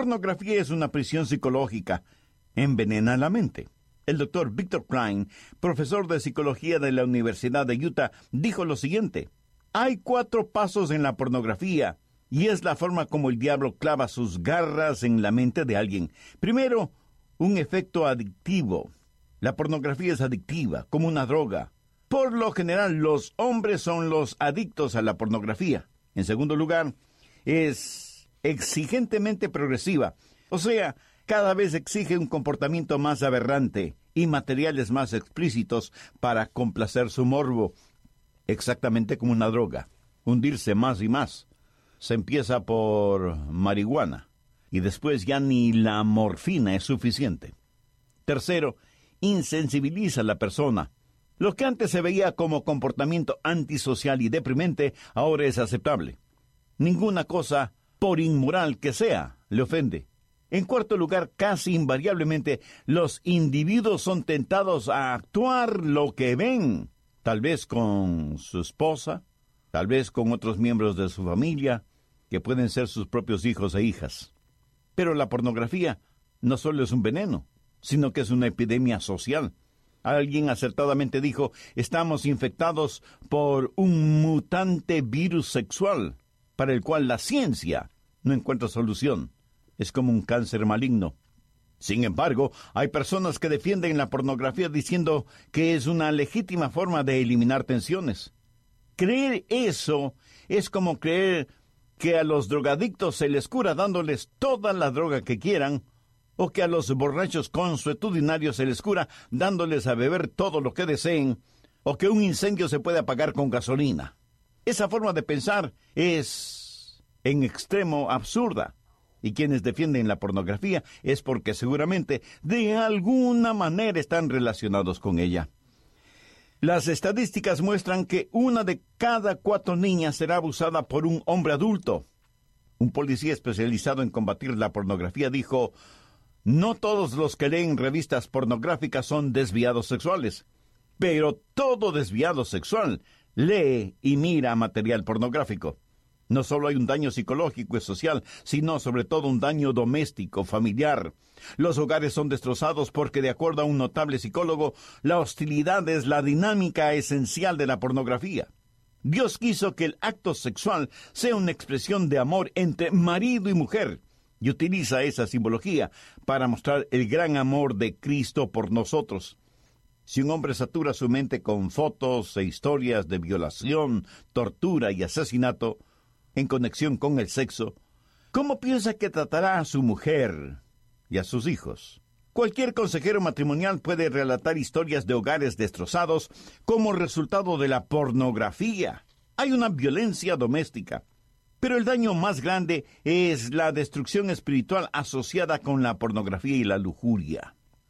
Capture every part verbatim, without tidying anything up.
pornografía es una prisión psicológica. Envenena la mente. El doctor Victor Klein, profesor de psicología de la Universidad de Utah, dijo lo siguiente: hay cuatro pasos en la pornografía, y es la forma como el diablo clava sus garras en la mente de alguien. Primero, un efecto adictivo. La pornografía es adictiva, como una droga. Por lo general, los hombres son los adictos a la pornografía. En segundo lugar, es exigentemente progresiva. O sea, cada vez exige un comportamiento más aberrante y materiales más explícitos para complacer su morbo. Exactamente como una droga. Hundirse más y más. Se empieza por marihuana y después ya ni la morfina es suficiente. Tercero, insensibiliza a la persona. Lo que antes se veía como comportamiento antisocial y deprimente, ahora es aceptable. Ninguna cosa, por inmoral que sea, le ofende. En cuarto lugar, casi invariablemente, los individuos son tentados a actuar lo que ven, tal vez con su esposa, tal vez con otros miembros de su familia, que pueden ser sus propios hijos e hijas. Pero la pornografía no solo es un veneno, sino que es una epidemia social. Alguien acertadamente dijo, estamos infectados por un mutante virus sexual, para el cual la ciencia no encuentra solución. Es como un cáncer maligno. Sin embargo, hay personas que defienden la pornografía diciendo que es una legítima forma de eliminar tensiones. Creer eso es como creer que a los drogadictos se les cura dándoles toda la droga que quieran, o que a los borrachos consuetudinarios se les cura dándoles a beber todo lo que deseen, o que un incendio se puede apagar con gasolina. Esa forma de pensar es en extremo absurda, y quienes defienden la pornografía es porque seguramente de alguna manera están relacionados con ella. Las estadísticas muestran que una de cada cuatro niñas será abusada por un hombre adulto. Un policía especializado en combatir la pornografía dijo, no todos los que leen revistas pornográficas son desviados sexuales, pero todo desviado sexual lee y mira material pornográfico. No solo hay un daño psicológico y social, sino sobre todo un daño doméstico, familiar. Los hogares son destrozados porque, de acuerdo a un notable psicólogo, la hostilidad es la dinámica esencial de la pornografía. Dios quiso que el acto sexual sea una expresión de amor entre marido y mujer, y utiliza esa simbología para mostrar el gran amor de Cristo por nosotros. Si un hombre satura su mente con fotos e historias de violación, tortura y asesinato en conexión con el sexo, ¿cómo piensa que tratará a su mujer y a sus hijos? Cualquier consejero matrimonial puede relatar historias de hogares destrozados como resultado de la pornografía. Hay una violencia doméstica, pero el daño más grande es la destrucción espiritual asociada con la pornografía y la lujuria.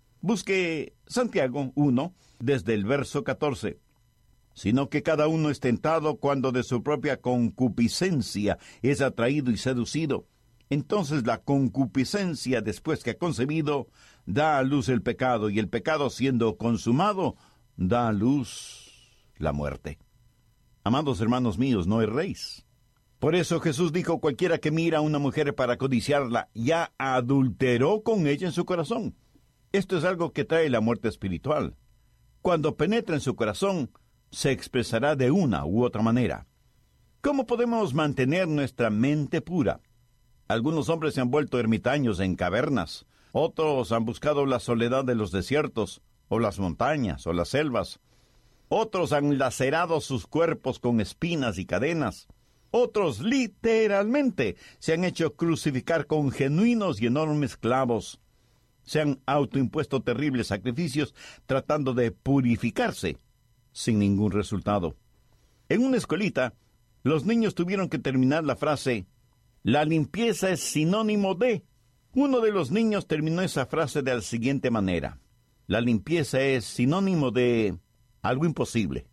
Busque Santiago uno, desde el verso catorce. Sino que cada uno es tentado cuando de su propia concupiscencia es atraído y seducido. Entonces la concupiscencia, después que ha concebido, da a luz el pecado, y el pecado, siendo consumado, da a luz la muerte. Amados hermanos míos, no erréis. Por eso Jesús dijo, cualquiera que mira a una mujer para codiciarla, ya adulteró con ella en su corazón. Esto es algo que trae la muerte espiritual. Cuando penetra en su corazón, se expresará de una u otra manera. ¿Cómo podemos mantener nuestra mente pura? Algunos hombres se han vuelto ermitaños en cavernas. Otros han buscado la soledad de los desiertos, o las montañas, o las selvas. Otros han lacerado sus cuerpos con espinas y cadenas. Otros, literalmente, se han hecho crucificar con genuinos y enormes clavos. Se han autoimpuesto terribles sacrificios tratando de purificarse, sin ningún resultado. En una escuelita, los niños tuvieron que terminar la frase, la limpieza es sinónimo de... Uno de los niños terminó esa frase de la siguiente manera, la limpieza es sinónimo de algo imposible.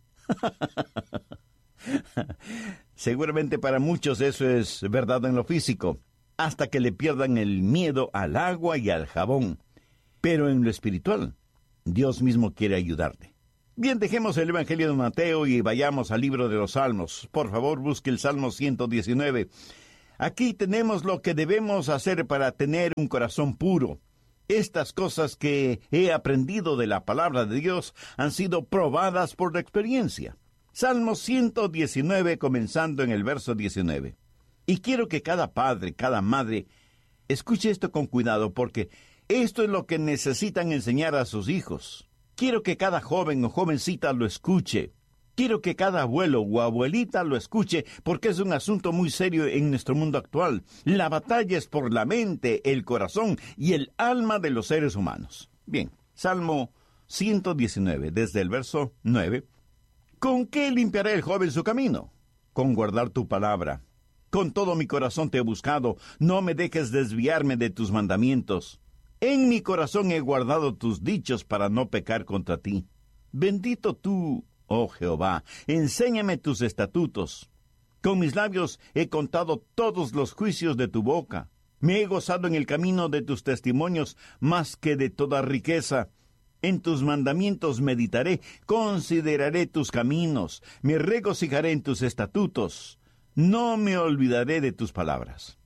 Seguramente para muchos eso es verdad en lo físico, hasta que le pierdan el miedo al agua y al jabón. Pero en lo espiritual, Dios mismo quiere ayudarte. Bien, dejemos el Evangelio de Mateo y vayamos al libro de los Salmos. Por favor, busque el Salmo ciento diecinueve. Aquí tenemos lo que debemos hacer para tener un corazón puro. Estas cosas que he aprendido de la palabra de Dios han sido probadas por la experiencia. Salmo ciento diecinueve, comenzando en el verso diecinueve. Y quiero que cada padre, cada madre, escuche esto con cuidado, porque esto es lo que necesitan enseñar a sus hijos. Quiero que cada joven o jovencita lo escuche. Quiero que cada abuelo o abuelita lo escuche, porque es un asunto muy serio en nuestro mundo actual. La batalla es por la mente, el corazón y el alma de los seres humanos. Bien, Salmo ciento diecinueve, desde el verso nueve. ¿Con qué limpiará el joven su camino? Con guardar tu palabra. Con todo mi corazón te he buscado, no me dejes desviarme de tus mandamientos. En mi corazón he guardado tus dichos para no pecar contra ti. Bendito tú, oh Jehová, enséñame tus estatutos. Con mis labios he contado todos los juicios de tu boca. Me he gozado en el camino de tus testimonios más que de toda riqueza. En tus mandamientos meditaré, consideraré tus caminos, me regocijaré en tus estatutos. No me olvidaré de tus palabras.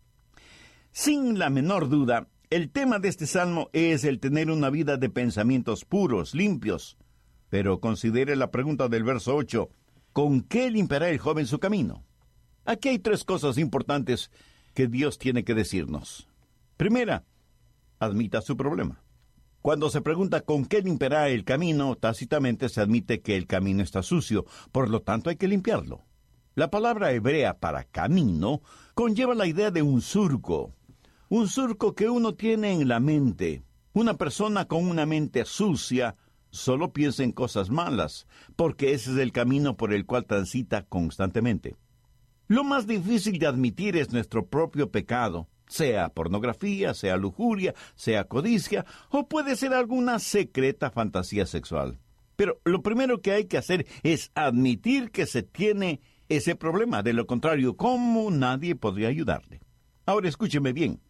Sin la menor duda, el tema de este salmo es el tener una vida de pensamientos puros, limpios. Pero considere la pregunta del verso ocho. ¿Con qué limpiará el joven su camino? Aquí hay tres cosas importantes que Dios tiene que decirnos. Primera, admita su problema. Cuando se pregunta con qué limpiará el camino, tácitamente se admite que el camino está sucio, por lo tanto hay que limpiarlo. La palabra hebrea para camino conlleva la idea de un surco, un surco que uno tiene en la mente. Una persona con una mente sucia solo piensa en cosas malas, porque ese es el camino por el cual transita constantemente. Lo más difícil de admitir es nuestro propio pecado, sea pornografía, sea lujuria, sea codicia, o puede ser alguna secreta fantasía sexual. Pero lo primero que hay que hacer es admitir que se tiene ese problema. De lo contrario, ¿cómo nadie podría ayudarle? Ahora escúcheme bien.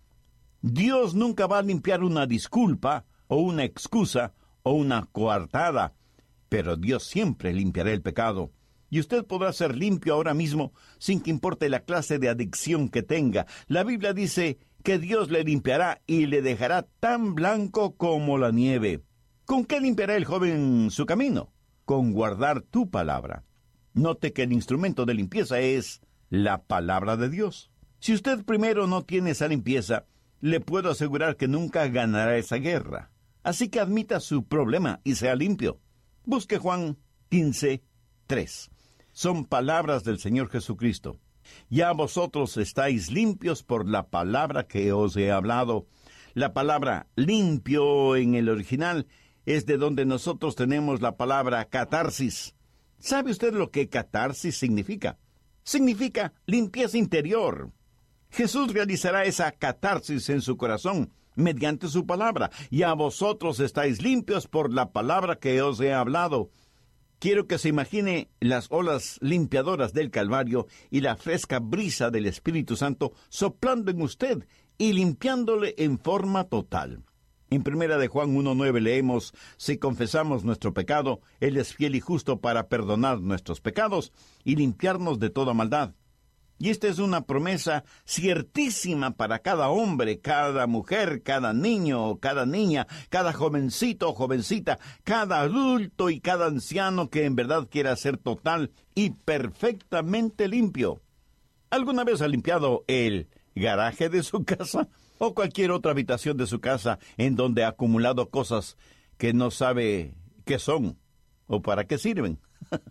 Dios nunca va a limpiar una disculpa, o una excusa, o una coartada, pero Dios siempre limpiará el pecado. Y usted podrá ser limpio ahora mismo sin que importe la clase de adicción que tenga. La Biblia dice que Dios le limpiará y le dejará tan blanco como la nieve. ¿Con qué limpiará el joven su camino? Con guardar tu palabra. Note que el instrumento de limpieza es la palabra de Dios. Si usted primero no tiene esa limpieza, le puedo asegurar que nunca ganará esa guerra. Así que admita su problema y sea limpio. Busque Juan quince, tres. Son palabras del Señor Jesucristo. Ya vosotros estáis limpios por la palabra que os he hablado. La palabra limpio en el original es de donde nosotros tenemos la palabra catarsis. ¿Sabe usted lo que catarsis significa? Significa limpieza interior. Jesús realizará esa catarsis en su corazón mediante su palabra. Y a vosotros estáis limpios por la palabra que os he hablado. Quiero que se imagine las olas limpiadoras del Calvario y la fresca brisa del Espíritu Santo soplando en usted y limpiándole en forma total. En primera de Juan uno nueve leemos, si confesamos nuestro pecado, Él es fiel y justo para perdonar nuestros pecados y limpiarnos de toda maldad. Y esta es una promesa ciertísima para cada hombre, cada mujer, cada niño o cada niña, cada jovencito o jovencita, cada adulto y cada anciano que en verdad quiera ser total y perfectamente limpio. ¿Alguna vez ha limpiado el garaje de su casa o cualquier otra habitación de su casa en donde ha acumulado cosas que no sabe qué son o para qué sirven?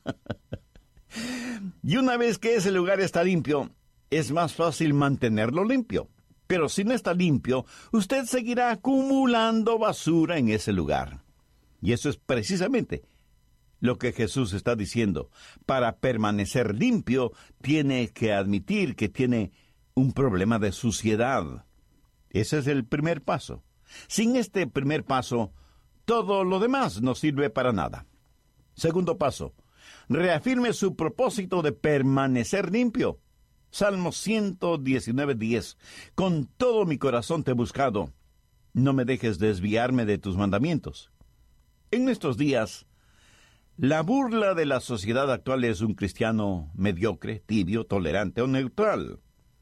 Y una vez que ese lugar está limpio, es más fácil mantenerlo limpio. Pero si no está limpio, usted seguirá acumulando basura en ese lugar. Y eso es precisamente lo que Jesús está diciendo. Para permanecer limpio, tiene que admitir que tiene un problema de suciedad. Ese es el primer paso. Sin este primer paso, todo lo demás no sirve para nada. Segundo paso. Reafirme su propósito de permanecer limpio. Salmo ciento diecinueve, diez. Con todo mi corazón te he buscado. No me dejes desviarme de tus mandamientos. En nuestros días, la burla de la sociedad actual es un cristiano mediocre, tibio, tolerante o neutral.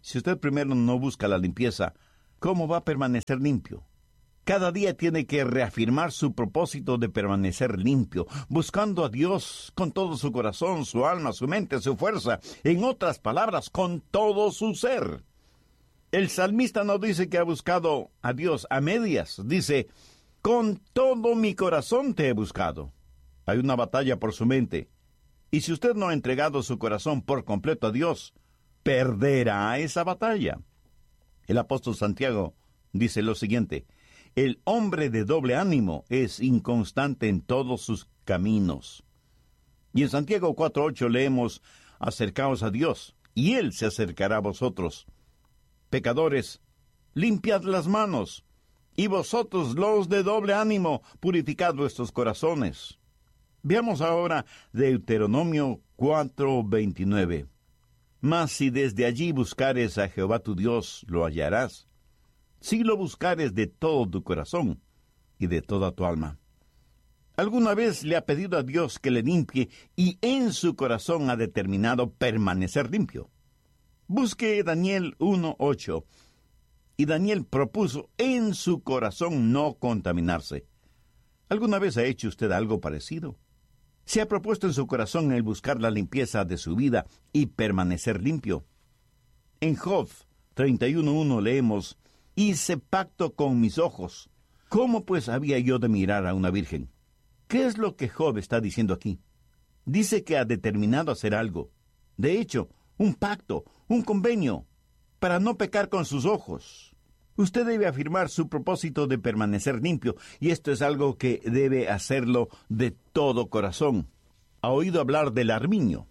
Si usted primero no busca la limpieza, ¿cómo va a permanecer limpio? Cada día tiene que reafirmar su propósito de permanecer limpio, buscando a Dios con todo su corazón, su alma, su mente, su fuerza, en otras palabras, con todo su ser. El salmista no dice que ha buscado a Dios a medias, dice, con todo mi corazón te he buscado. Hay una batalla por su mente, y si usted no ha entregado su corazón por completo a Dios, perderá esa batalla. El apóstol Santiago dice lo siguiente: el hombre de doble ánimo es inconstante en todos sus caminos. Y en Santiago cuatro ocho leemos, acercaos a Dios, y Él se acercará a vosotros. Pecadores, limpiad las manos, y vosotros los de doble ánimo, purificad vuestros corazones. Veamos ahora Deuteronomio cuatro veintinueve. Mas si desde allí buscares a Jehová tu Dios, lo hallarás, si lo buscares de todo tu corazón y de toda tu alma. ¿Alguna vez le ha pedido a Dios que le limpie y en su corazón ha determinado permanecer limpio? Busque Daniel uno ocho. Y Daniel propuso en su corazón no contaminarse. ¿Alguna vez ha hecho usted algo parecido? ¿Se ha propuesto en su corazón el buscar la limpieza de su vida y permanecer limpio? En Job treinta y uno uno leemos, hice pacto con mis ojos. ¿Cómo pues había yo de mirar a una virgen? ¿Qué es lo que Job está diciendo aquí? Dice que ha determinado hacer algo. De hecho, un pacto, un convenio, para no pecar con sus ojos. Usted debe afirmar su propósito de permanecer limpio, y esto es algo que debe hacerlo de todo corazón. ¿Ha oído hablar del armiño?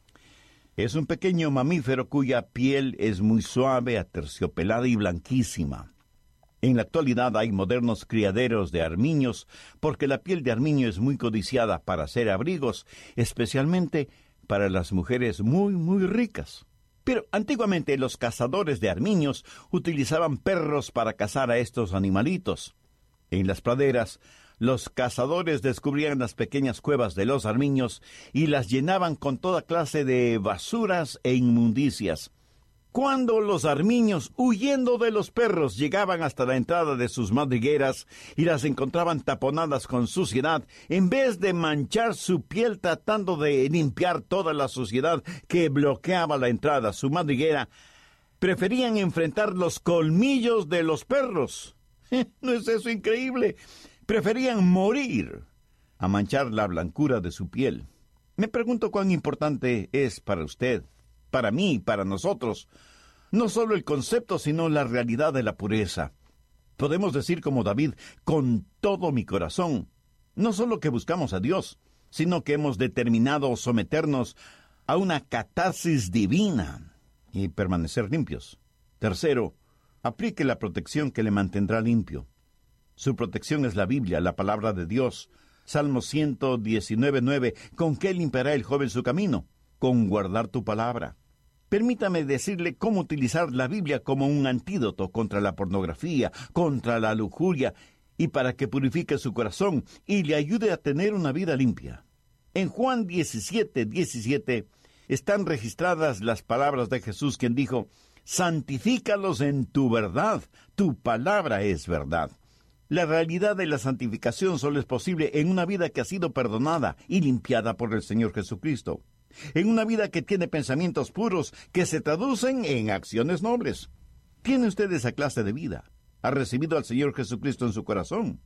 Es un pequeño mamífero cuya piel es muy suave, aterciopelada y blanquísima. En la actualidad hay modernos criaderos de armiños, porque la piel de armiño es muy codiciada para hacer abrigos, especialmente para las mujeres muy, muy ricas. Pero antiguamente los cazadores de armiños utilizaban perros para cazar a estos animalitos. En las praderas, los cazadores descubrían las pequeñas cuevas de los armiños y las llenaban con toda clase de basuras e inmundicias. Cuando los armiños, huyendo de los perros, llegaban hasta la entrada de sus madrigueras y las encontraban taponadas con suciedad, en vez de manchar su piel tratando de limpiar toda la suciedad que bloqueaba la entrada a su madriguera, preferían enfrentar los colmillos de los perros. ¿No es eso increíble? Preferían morir a manchar la blancura de su piel. Me pregunto cuán importante es para usted, para mí, para nosotros, no solo el concepto, sino la realidad de la pureza. Podemos decir como David, con todo mi corazón, no solo que buscamos a Dios, sino que hemos determinado someternos a una catarsis divina y permanecer limpios. Tercero, aplique la protección que le mantendrá limpio. Su protección es la Biblia, la palabra de Dios. Salmo ciento diecinueve nueve, ¿con qué limpiará el joven su camino? Con guardar tu palabra. Permítame decirle cómo utilizar la Biblia como un antídoto contra la pornografía, contra la lujuria, y para que purifique su corazón y le ayude a tener una vida limpia. En Juan diecisiete diecisiete están registradas las palabras de Jesús, quien dijo, santifícalos en tu verdad, tu palabra es verdad. La realidad de la santificación solo es posible en una vida que ha sido perdonada y limpiada por el Señor Jesucristo. En una vida que tiene pensamientos puros que se traducen en acciones nobles. ¿Tiene usted esa clase de vida? ¿Ha recibido al Señor Jesucristo en su corazón?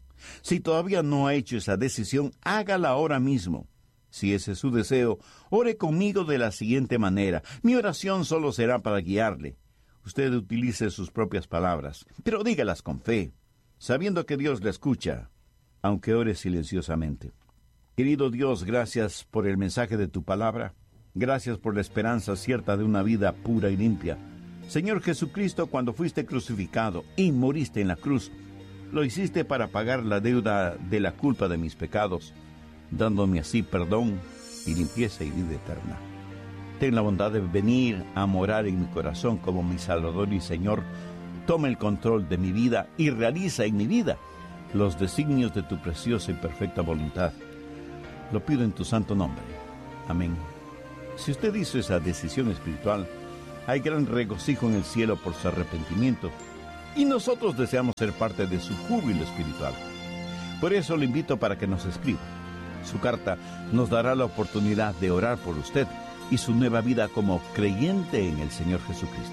Si todavía no ha hecho esa decisión, hágala ahora mismo. Si ese es su deseo, ore conmigo de la siguiente manera. Mi oración solo será para guiarle. Usted utilice sus propias palabras, pero dígalas con fe, sabiendo que Dios le escucha, aunque ore silenciosamente. Querido Dios, gracias por el mensaje de tu palabra. Gracias por la esperanza cierta de una vida pura y limpia. Señor Jesucristo, cuando fuiste crucificado y moriste en la cruz, lo hiciste para pagar la deuda de la culpa de mis pecados, dándome así perdón y limpieza y vida eterna. Ten la bondad de venir a morar en mi corazón como mi Salvador y Señor. Toma el control de mi vida y realiza en mi vida los designios de tu preciosa y perfecta voluntad. Lo pido en tu santo nombre. Amén. Si usted hizo esa decisión espiritual, hay gran regocijo en el cielo por su arrepentimiento, y nosotros deseamos ser parte de su júbilo espiritual. Por eso lo invito para que nos escriba. Su carta nos dará la oportunidad de orar por usted y su nueva vida como creyente en el Señor Jesucristo.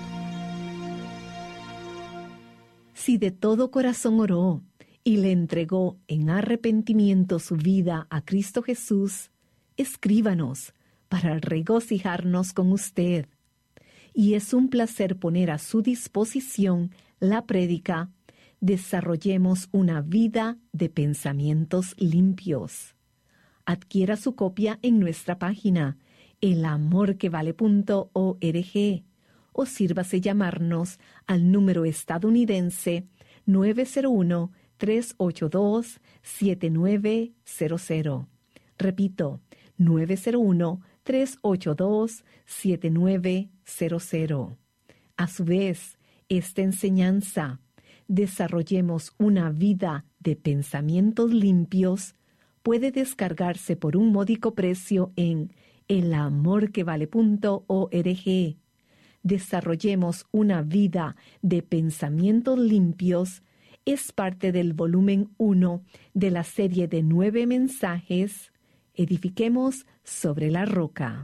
Si de todo corazón oró y le entregó en arrepentimiento su vida a Cristo Jesús, escríbanos para regocijarnos con usted. Y es un placer poner a su disposición la prédica Desarrollemos una vida de pensamientos limpios. Adquiera su copia en nuestra página el amor que vale punto org o sírvase llamarnos al número estadounidense nueve cero uno, tres ocho dos, siete nueve cero cero. Repito, nueve cero uno, tres ocho dos, siete nueve cero cero. A su vez, esta enseñanza, Desarrollemos una vida de pensamientos limpios, puede descargarse por un módico precio en el amor que vale punto org. Desarrollemos una vida de pensamientos limpios es parte del volumen uno de la serie de nueve mensajes Edifiquemos sobre la roca.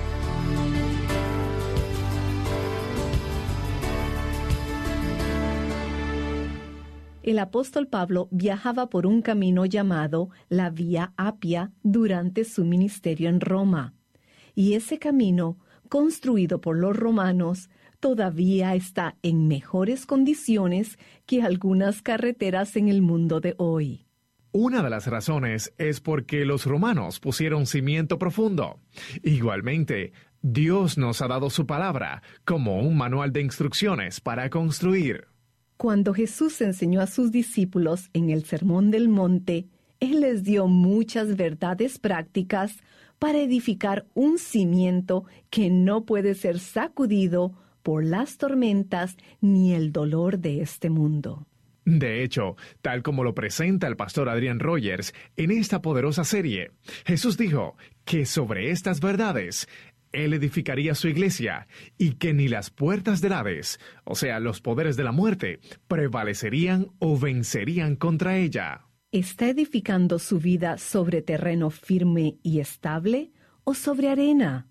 El apóstol Pablo viajaba por un camino llamado la Vía Apia durante su ministerio en Roma. Y ese camino, construido por los romanos, todavía está en mejores condiciones que algunas carreteras en el mundo de hoy. Una de las razones es porque los romanos pusieron cimiento profundo. Igualmente, Dios nos ha dado su palabra como un manual de instrucciones para construir. Cuando Jesús enseñó a sus discípulos en el Sermón del Monte, Él les dio muchas verdades prácticas para edificar un cimiento que no puede ser sacudido por las tormentas ni el dolor de este mundo. De hecho, tal como lo presenta el pastor Adrian Rogers en esta poderosa serie, Jesús dijo que sobre estas verdades Él edificaría su iglesia y que ni las puertas del Hades, o sea, los poderes de la muerte, prevalecerían o vencerían contra ella. ¿Está edificando su vida sobre terreno firme y estable o sobre arena?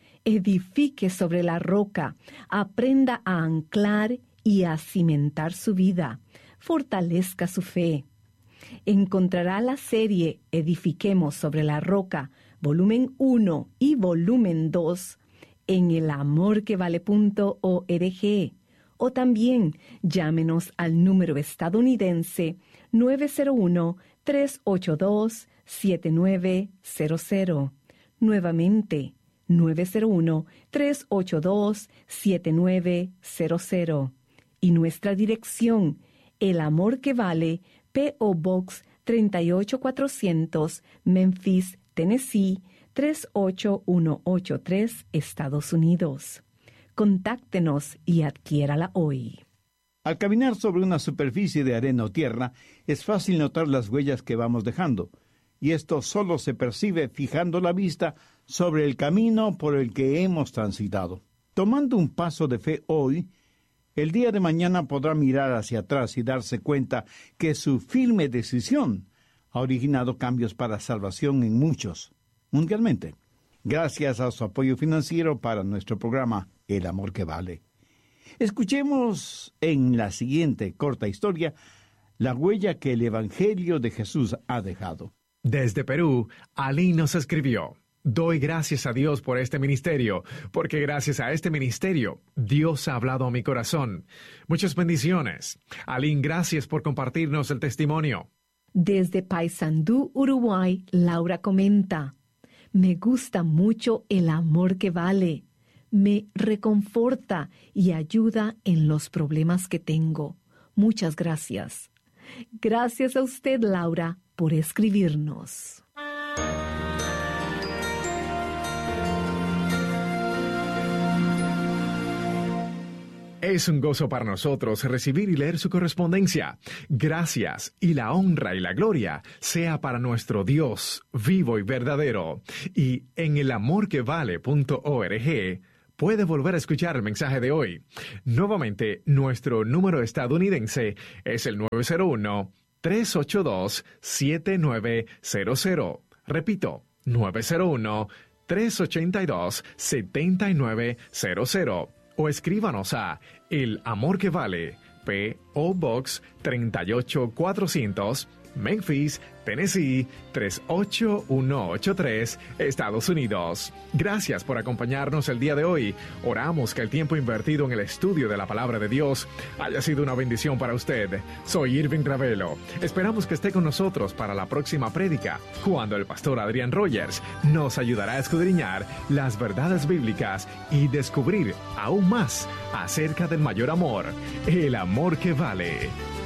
Edifique sobre la roca, aprenda a anclar y a cimentar su vida, fortalezca su fe. Encontrará la serie Edifiquemos sobre la roca, volumen uno y volumen dos, en el amor que vale punto org, o también llámenos al número estadounidense nueve cero uno, tres ocho dos, siete nueve cero cero. Nuevamente, nueve cero uno, tres ocho dos, siete nueve cero cero. Y nuestra dirección, El Amor que Vale, P O Box treinta y ocho cuatrocientos, Memphis, Tennessee, tres ocho uno ocho tres, Estados Unidos. Contáctenos y adquiérala hoy. Al caminar sobre una superficie de arena o tierra, es fácil notar las huellas que vamos dejando, y esto solo se percibe fijando la vista sobre el camino por el que hemos transitado. Tomando un paso de fe hoy, el día de mañana podrá mirar hacia atrás y darse cuenta que su firme decisión ha originado cambios para salvación en muchos, mundialmente, gracias a su apoyo financiero para nuestro programa El Amor que Vale. Escuchemos en la siguiente corta historia la huella que el Evangelio de Jesús ha dejado. Desde Perú, Alín nos escribió: Doy gracias a Dios por este ministerio, porque gracias a este ministerio, Dios ha hablado a mi corazón. Muchas bendiciones. Alín, gracias por compartirnos el testimonio. Desde Paysandú, Uruguay, Laura comenta: Me gusta mucho El Amor que Vale. Me reconforta y ayuda en los problemas que tengo. Muchas gracias. Gracias a usted, Laura, por escribirnos. Es un gozo para nosotros recibir y leer su correspondencia. Gracias, y la honra y la gloria sea para nuestro Dios vivo y verdadero. Y en el amor que vale punto org puede volver a escuchar el mensaje de hoy. Nuevamente, nuestro número estadounidense es el nueve cero uno, tres ocho dos, siete nueve cero cero. Repito, nueve cero uno, tres ocho dos, siete nueve cero cero. O escríbanos a El Amor que Vale, P O Box treinta y ocho cuatrocientos, Memphis, Tennessee tres ocho uno ocho tres, Estados Unidos. Gracias por acompañarnos el día de hoy. Oramos que el tiempo invertido en el estudio de la palabra de Dios haya sido una bendición para usted. Soy Irving Ravelo. Esperamos que esté con nosotros para la próxima prédica, cuando el pastor Adrián Rogers nos ayudará a escudriñar las verdades bíblicas y descubrir aún más acerca del mayor amor, el amor que vale.